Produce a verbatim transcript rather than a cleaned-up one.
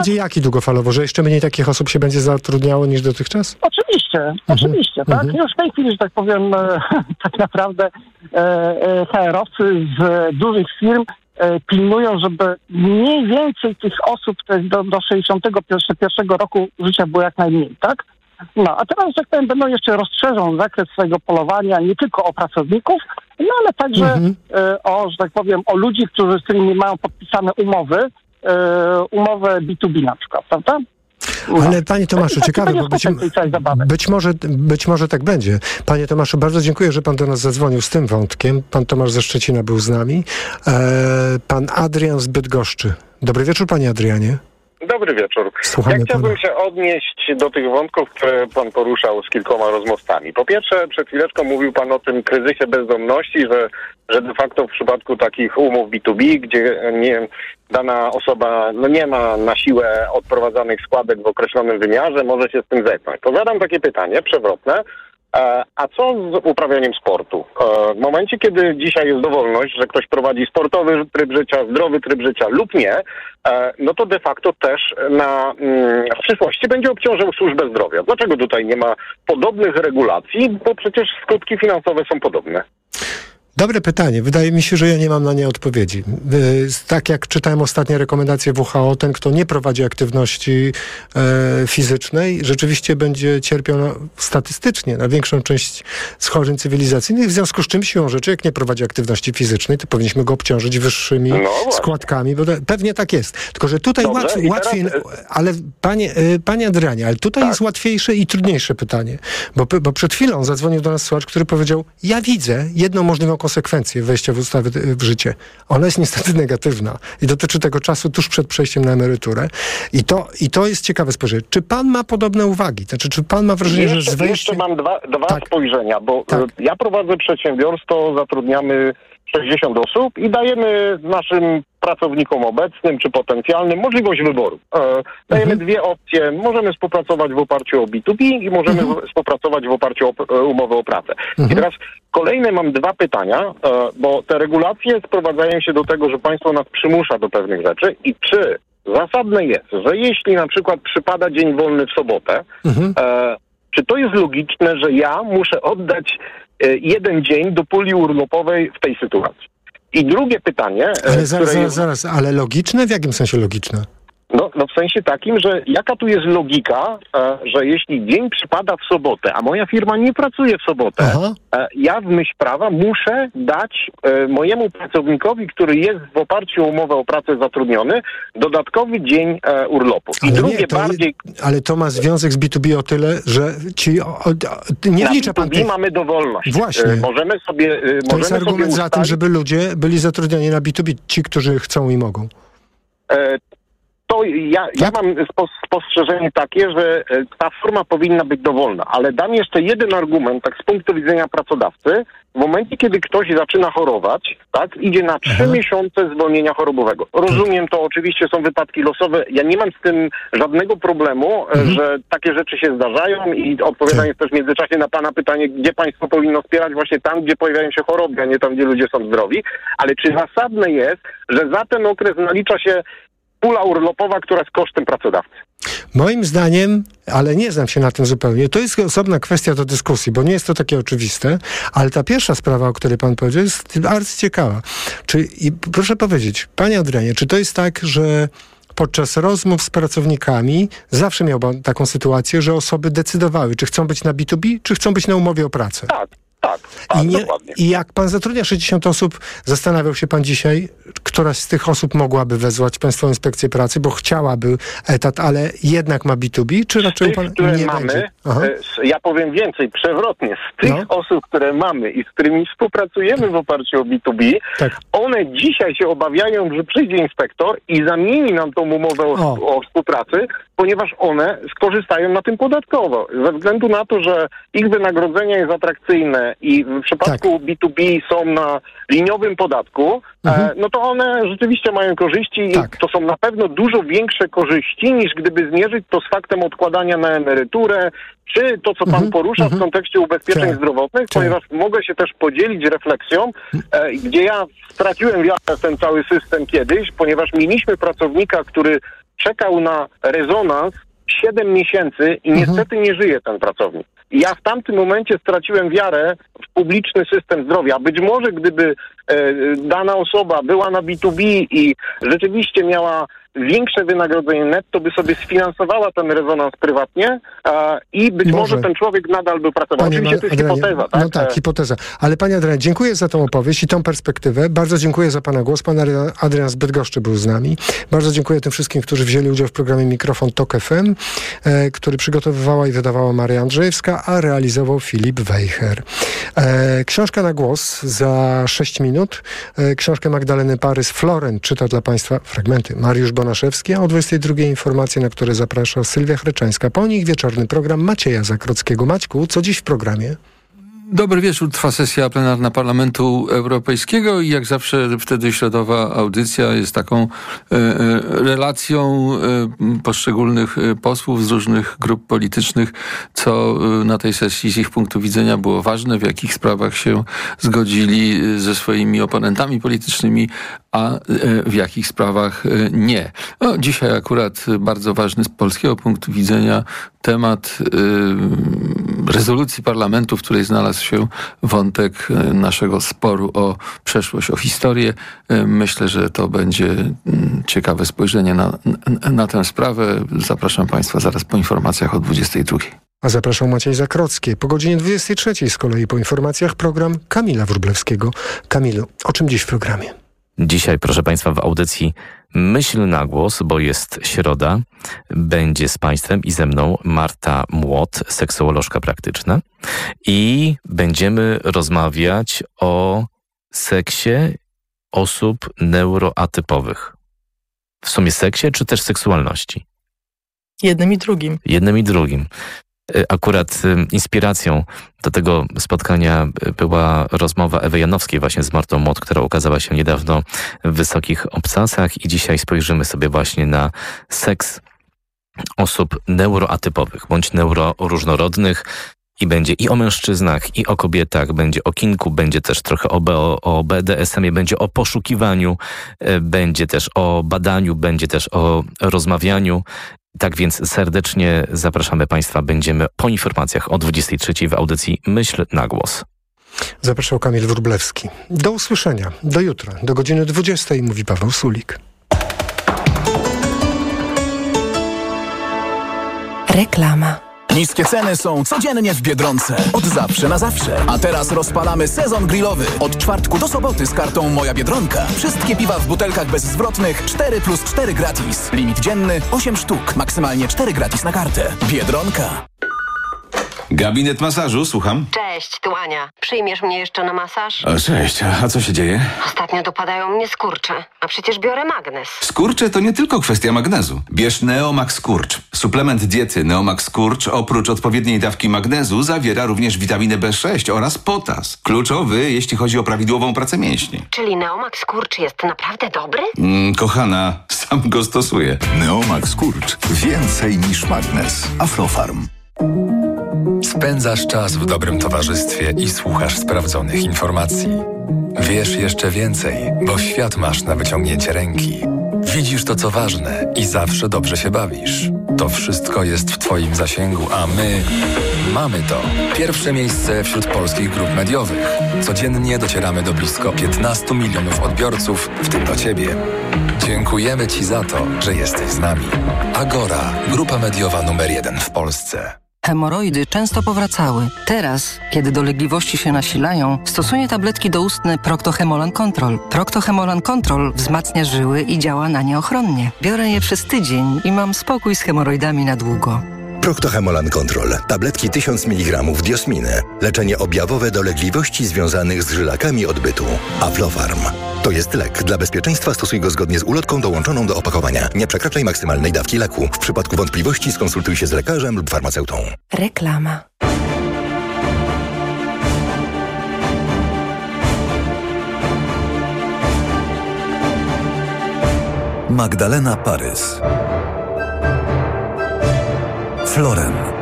Będzie jaki długofalowo, że jeszcze mniej takich osób się będzie zatrudniało niż dotychczas? Oczywiście, mhm. oczywiście, tak. Mhm. Już w tej chwili, że tak powiem, e, tak naprawdę e, e, H R-owcy z dużych firm e, pilnują, żeby mniej więcej tych osób do, do sześćdziesiątego pierwszego roku życia było jak najmniej, tak? No, a teraz, że tak powiem, będą jeszcze rozszerzą zakres swojego polowania nie tylko o pracowników, no ale także mhm. e, o, że tak powiem, o ludzi, którzy z którymi mają podpisane umowy, e, umowę B dwa B na przykład, prawda? No. Ale panie Tomaszu, tak, ciekawe, bo być, być, może, być może tak będzie. Panie Tomaszu, bardzo dziękuję, że pan do nas zadzwonił z tym wątkiem. Pan Tomasz ze Szczecina był z nami. E, pan Adrian z Bydgoszczy. Dobry wieczór, panie Adrianie. Dobry wieczór. Słuchamy ja chciałbym pana. się odnieść do tych wątków, które pan poruszał z kilkoma rozmówcami. Po pierwsze, przed chwileczką mówił pan o tym kryzysie bezdomności, że, że de facto w przypadku takich umów B dwa B, gdzie nie, dana osoba no nie ma na siłę odprowadzanych składek w określonym wymiarze, może się z tym zetknąć. To zadam takie pytanie przewrotne. A co z uprawianiem sportu? W momencie, kiedy dzisiaj jest dowolność, że ktoś prowadzi sportowy tryb życia, zdrowy tryb życia lub nie, no to de facto też na, w przyszłości będzie obciążał służbę zdrowia. Dlaczego tutaj nie ma podobnych regulacji? Bo przecież skutki finansowe są podobne. Dobre pytanie. Wydaje mi się, że ja nie mam na nie odpowiedzi. Tak jak czytałem ostatnie rekomendacje W H O, ten, kto nie prowadzi aktywności e, fizycznej, rzeczywiście będzie cierpiał no, statystycznie na większą część schorzeń cywilizacyjnych, w związku z czym siłą rzeczy, jak nie prowadzi aktywności fizycznej, to powinniśmy go obciążyć wyższymi no składkami, bo to, pewnie tak jest. Tylko, że tutaj Dobrze, łatwiej, łatwiej teraz... ale panie, panie Adrianie, ale tutaj tak. jest łatwiejsze i trudniejsze pytanie, bo, bo przed chwilą zadzwonił do nas słuchacz, który powiedział, ja widzę jedną możliwą konsekwencje wejścia w ustawy w życie. Ona jest niestety negatywna i dotyczy tego czasu tuż przed przejściem na emeryturę. I to, i to jest ciekawe spojrzenie. Czy pan ma podobne uwagi? Znaczy, czy pan ma wrażenie, jeszcze, że z wejściem... Jeszcze mam dwa, dwa tak. spojrzenia, bo tak. ja prowadzę przedsiębiorstwo, zatrudniamy sześćdziesiąt osób i dajemy naszym pracownikom obecnym czy potencjalnym możliwość wyboru. E, dajemy mhm. dwie opcje. Możemy współpracować w oparciu o B dwa B i możemy mhm. współpracować w oparciu o e, umowę o pracę. Mhm. I teraz kolejne mam dwa pytania, e, bo te regulacje sprowadzają się do tego, że państwo nas przymusza do pewnych rzeczy i czy zasadne jest, że jeśli na przykład przypada dzień wolny w sobotę, mhm. e, czy to jest logiczne, że ja muszę oddać e, jeden dzień do puli urlopowej w tej sytuacji? I drugie pytanie... Ale zaraz, zaraz, jest... zaraz, ale logiczne? W jakim sensie logiczne? No, no w sensie takim, że jaka tu jest logika, e, że jeśli dzień przypada w sobotę, a moja firma nie pracuje w sobotę, e, ja w myśl prawa muszę dać e, mojemu pracownikowi, który jest w oparciu o umowę o pracę zatrudniony, dodatkowy dzień e, urlopu. I ale drugie nie, to bardziej... Je, ale to ma związek z B dwa B o tyle, że ci... O, o, nie wlicza pan tych... mamy dowolność. Właśnie. E, możemy sobie... E, to możemy jest argument sobie ustalić... za tym, żeby ludzie byli zatrudniani na B dwa B, ci, którzy chcą i mogą. E, To ja, ja mam spostrzeżenie takie, że ta forma powinna być dowolna, ale dam jeszcze jeden argument, tak z punktu widzenia pracodawcy. W momencie, kiedy ktoś zaczyna chorować, tak, idzie na trzy Aha. miesiące zwolnienia chorobowego. Rozumiem, to oczywiście są wypadki losowe. Ja nie mam z tym żadnego problemu, mhm. że takie rzeczy się zdarzają i odpowiadam jest też w międzyczasie na pana pytanie, gdzie państwo powinno wspierać właśnie tam, gdzie pojawiają się choroby, a nie tam, gdzie ludzie są zdrowi. Ale czy zasadne jest, że za ten okres nalicza się pula urlopowa, która jest kosztem pracodawcy? Moim zdaniem, ale nie znam się na tym zupełnie, to jest osobna kwestia do dyskusji, bo nie jest to takie oczywiste, ale ta pierwsza sprawa, o której pan powiedział, jest arcyciekawa. Czy, i proszę powiedzieć, panie Adrianie, czy to jest tak, że podczas rozmów z pracownikami zawsze miał pan taką sytuację, że osoby decydowały, czy chcą być na B dwa B, czy chcą być na umowie o pracę? Tak. Tak, tak, I, nie, dokładnie. I jak pan zatrudnia sześćdziesiąt osób, zastanawiał się pan dzisiaj, któraś z tych osób mogłaby wezwać Państwową Inspekcję Pracy, bo chciałaby etat, ale jednak ma B dwa B, czy raczej tych, pan które nie mamy, będzie? Ja powiem więcej, przewrotnie, z tych no. osób, które mamy i z którymi współpracujemy w oparciu o B dwa B, tak. one dzisiaj się obawiają, że przyjdzie inspektor i zamieni nam tą umowę o, o. o współpracy, ponieważ one skorzystają na tym podatkowo. Ze względu na to, że ich wynagrodzenie jest atrakcyjne i w przypadku tak. B dwa B są na liniowym podatku, mhm. e, no to one rzeczywiście mają korzyści tak. i to są na pewno dużo większe korzyści, niż gdyby zmierzyć to z faktem odkładania na emeryturę, czy to, co pan mhm. porusza mhm. w kontekście ubezpieczeń tak. zdrowotnych, tak. ponieważ mogę się też podzielić refleksją, e, gdzie ja straciłem wiarę w ten cały system kiedyś, ponieważ mieliśmy pracownika, który czekał na rezonans siedem miesięcy i niestety nie żyje ten pracownik. I ja w tamtym momencie straciłem wiarę w publiczny system zdrowia. Być może gdyby e, dana osoba była na B dwa B i rzeczywiście miała większe wynagrodzenie netto, by sobie sfinansowała ten rezonans prywatnie a, i być może. może ten człowiek nadal by pracował. Panie Oczywiście to jest Adrianie, hipoteza. Tak? No tak, hipoteza. Ale panie Adrianie, dziękuję za tą opowieść i tą perspektywę. Bardzo dziękuję za pana głos. Pan Adrian z Bydgoszczy był z nami. Bardzo dziękuję tym wszystkim, którzy wzięli udział w programie Mikrofon Tok F M, e, który przygotowywała i wydawała Maria Andrzejewska, a realizował Filip Wejher. E, książka na głos za sześć minut. E, książkę Magdaleny Parys Florent czyta dla państwa fragmenty Mariusz Bonaszewski, a o dwudziestej drugiej informacje, na które zaprasza Sylwia Chryczańska. Po nich wieczorny program Macieja Zakrockiego. Maćku, co dziś w programie? Dobry wieczór, trwa sesja plenarna Parlamentu Europejskiego i jak zawsze wtedy środowa audycja jest taką e, relacją e, poszczególnych posłów z różnych grup politycznych, co na tej sesji z ich punktu widzenia było ważne, w jakich sprawach się zgodzili ze swoimi oponentami politycznymi, a w jakich sprawach nie. No, dzisiaj akurat bardzo ważny z polskiego punktu widzenia temat y, rezolucji parlamentu, w której znalazł się wątek naszego sporu o przeszłość, o historię. Y, myślę, że to będzie y, ciekawe spojrzenie na, na, na tę sprawę. Zapraszam państwa zaraz po informacjach o dwudziestej drugiej. A zapraszam Maciej Zakrocki. Po godzinie dwudziestej trzeciej z kolei po informacjach program Kamila Wróblewskiego. Kamilu, o czym dziś w programie? Dzisiaj, proszę państwa, w audycji Myśl na głos, bo jest środa, będzie z państwem i ze mną Marta Młot, seksuolożka praktyczna, i będziemy rozmawiać o seksie osób neuroatypowych. W sumie seksie, czy też seksualności? Jednym i drugim. Jednym i drugim. Akurat inspiracją do tego spotkania była rozmowa Ewy Janowskiej właśnie z Martą Młot, która ukazała się niedawno w Wysokich Obcasach, i dzisiaj spojrzymy sobie właśnie na seks osób neuroatypowych bądź neuroróżnorodnych. I będzie i o mężczyznach, i o kobietach, będzie o kinku, będzie też trochę o, o, o B D S M ie, będzie o poszukiwaniu, będzie też o badaniu, będzie też o rozmawianiu. Tak więc serdecznie zapraszamy państwa. Będziemy po informacjach o dwudziestej trzeciej w audycji Myśl na głos. Zapraszał Kamil Wróblewski. Do usłyszenia. Do jutra. Do godziny dwudziestej, mówi Paweł Sulik. Reklama. Niskie ceny są codziennie w Biedronce. Od zawsze na zawsze. A teraz rozpalamy sezon grillowy. Od czwartku do soboty z kartą Moja Biedronka. Wszystkie piwa w butelkach bezzwrotnych cztery plus cztery gratis. Limit dzienny osiem sztuk. Maksymalnie cztery gratis na kartę. Biedronka. Gabinet masażu, słucham. Cześć, tu Ania. Przyjmiesz mnie jeszcze na masaż? O, cześć, a co się dzieje? Ostatnio dopadają mnie skurcze, a przecież biorę magnes. Skurcze to nie tylko kwestia magnezu. Bierz Neomax Skurcz. Suplement diety Neomax Skurcz oprócz odpowiedniej dawki magnezu zawiera również witaminę B sześć oraz potas. Kluczowy, jeśli chodzi o prawidłową pracę mięśni. Czyli Neomax Skurcz jest naprawdę dobry? Mm, kochana, sam go stosuję. Neomax Skurcz. Więcej niż magnes. Aflofarm. Spędzasz czas w dobrym towarzystwie i słuchasz sprawdzonych informacji. Wiesz jeszcze więcej, bo świat masz na wyciągnięcie ręki. Widzisz to, co ważne, i zawsze dobrze się bawisz. To wszystko jest w twoim zasięgu, a my mamy to. Pierwsze miejsce wśród polskich grup mediowych. Codziennie docieramy do blisko piętnastu milionów odbiorców, w tym do ciebie. Dziękujemy ci za to, że jesteś z nami. Agora, grupa mediowa numer jeden w Polsce. Hemoroidy często powracały. Teraz, kiedy dolegliwości się nasilają, stosuję tabletki doustne Procto-Hemolan Control. Procto-Hemolan Control wzmacnia żyły i działa na nie ochronnie. Biorę je przez tydzień i mam spokój z hemoroidami na długo. Procto-Hemolan Control. Tabletki tysiąc miligramów diosminy. Leczenie objawowe dolegliwości związanych z żylakami odbytu. Aflofarm. To jest lek. Dla bezpieczeństwa stosuj go zgodnie z ulotką dołączoną do opakowania. Nie przekraczaj maksymalnej dawki leku. W przypadku wątpliwości skonsultuj się z lekarzem lub farmaceutą. Reklama. Magdalena Parys. Florent.